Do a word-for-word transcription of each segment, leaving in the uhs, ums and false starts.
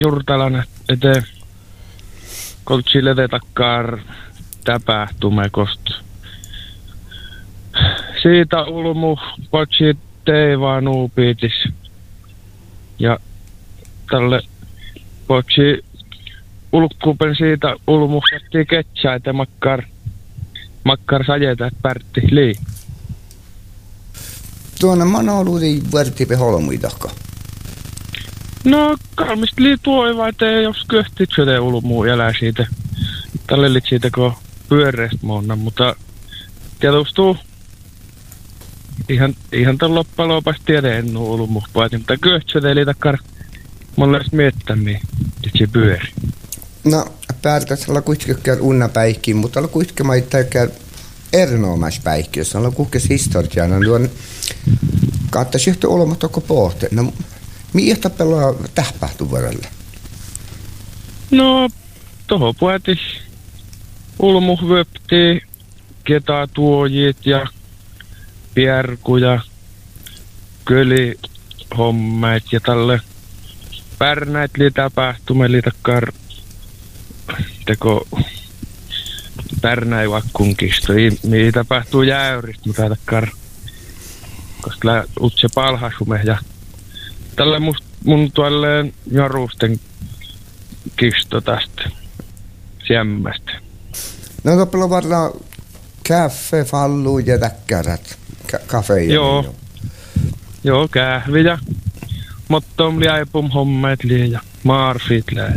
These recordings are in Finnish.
Jurtalan eteen koltsille takkar tapahtumekosta. Siitä ulmu potsi teivaa nuupiitis. Ja tälle potsi ulkkupen siitä ulmuhti ketsää, että makkar, makkar sajeta, että pärtti lii. Tuonne manoluudi vertipe holmuidakka. No, kalmist lii tuoiva, että jos köhtit syötä ulmuu elää siitä. Tälle lit siitä, kun pyöreästä monna, mutta tietustuu ihan, ihan tämän loppujen lopuksi tiedä ennu ulmuu paati, mutta köhtsötä eli takkar monlaista miettämiä, että se pyöri. No, päätässä olla kuitenkin unnapäikkiä, mutta olla kuitenkin maittaa erinomaispäikkiä, jos on kuitenkin historiana, niin on katsoisi yhtä olemat koko pohte. No, mihin tapella tähpähtu vuodelle? No, toho puhutis ulmu vöpti, ketä tuojit ja pierkuja, kölihommait ja tälle pärnäit li tapahtume li takkar teko pärnäi vakkunkisto. Ei tapahtuu jäyristä, mutta takkar koska lää utse palhasume ja tälle must, mun tuolle jarusten kisto tästä siemmästä. No toppella varmaan kaffe, fallu ja täkkärät. Ka- kafe ja joo. Niin. Joo, kähvi ja mottom liaipum hommet lii ja maarfit lää.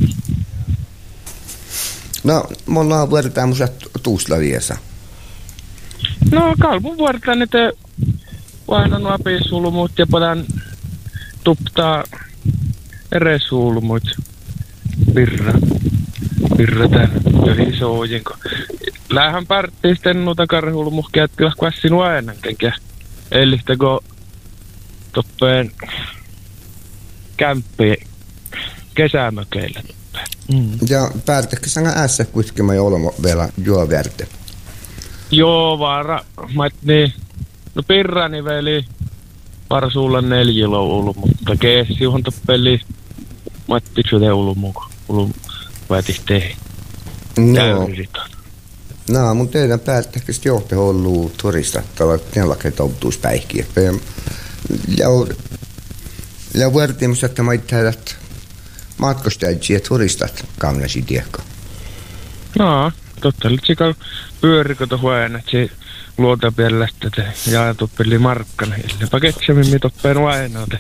No, me ollaan vuodetaan musta tuuslaviesa. No, kalmun vuodetaan, että vaihdan apisulmut ja padan tuptaa eresulmut. Virra. Virra tän johin soojinko. Lähän pärttiisten nuuta karhulmuhkia, että kyllä kvassin ainakin. Eli teko toppeen kämppi kesämökeillä. Mm. Ja päätäkö sana ässä kuitenkin mä olemme vielä juoverte? Joo, vaara. Mä niin. No pirrani veli varsuulla neljillä ollut, mutta keessi johon toppeli Matti Tsude ulmuko. Ulmu vaatis tehdä. No. No, mun teidän päättäkö johte ollut turistattava nellakin toutuuspäihkiä. Ja ja vuortimus, että mä itseädät matkustajia ja turistat kamnasi tiekko. No, totta. Nyt sikal pyörikö tuohon, että se luotapielästä te jaetut peli markkana. Eli paketsemmin mitoppeen vainoite.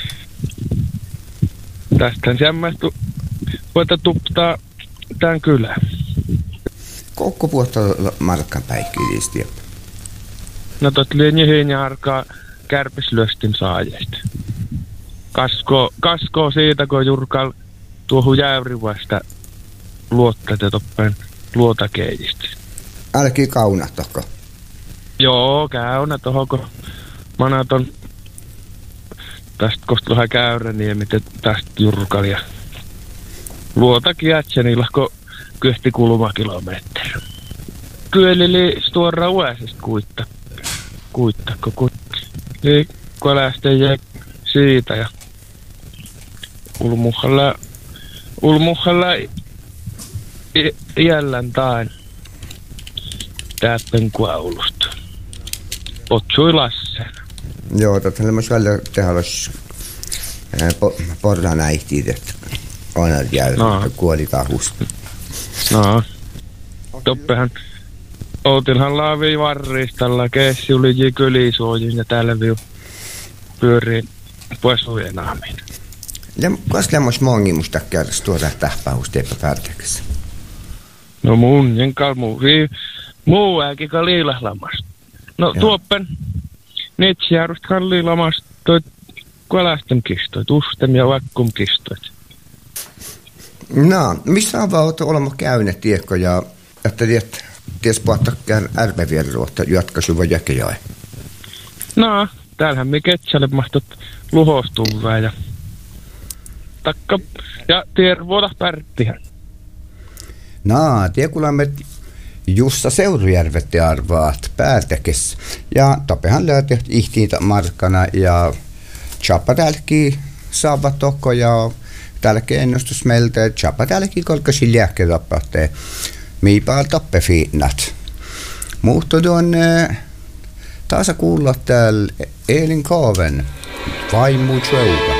Tästähän siemmäistu voita tuptaa tämän kylään. Kokko puhuta markkan päihkiä. No tot lienjihin ja harkaa kärpislöstin saajista. Kasko, kasko siitä, kun Jurkal tuohon jäyrivuasta luottate toppeen luotakeijistä. Älkii kaunahtako. Joo, käynä tohon, kun manaton tästä kostuhan Käyräniemi tästä Jurkal ja luotakin jätseni lahko kyhti kulmakilometri. Kyölili suoraan uäisestä kuitta. Kuittakko kutti. Eli kolästen jäi siitä ja ulmuhalla ulmuhalla iällän tain täppen kuaulusta. Potsui Lassen. Joo, totta myös välillä tehdä olisi porran äihtiit, että aina jäy, no. Kuoli tahusta. No, toppehan outilhan laavii varristalla, keessi oli kylisuojin ja täällä viu pyörii puesujen aamin. Ja kas lemmos mongimusta kärsi tuoda tähpähusta epäpärtäkässä? No mun jenkal muu, muu äkika liilahlamasta. No ja. Tuoppen netsiäärustkan liilamasta toi kuolästen kistoit, ustem ja vakkum kistoit. No, missä on vaan olemme käyneet tiekko ja että tiedät, ties puhuttakaan ärmevierruutta jatkaisu jäkejäi? No, täällähän me ketsälle mahtot luhostuvää ja takka ja tiervuota pärttihän. No, tiekulamme Jussa Seurujärvet arvaat päätäkes. Ja topehan löytyy ihtiitä markkana ja chappa täälläkin saavat tokko ja täälläkin ennustus meiltä, että chapa täälläkin kolkasi liäkkä tappahteen. Miipä tappe fiinnat. Mutta tuon taas kuulla täällä Elin Kaaven vaimu Jouka.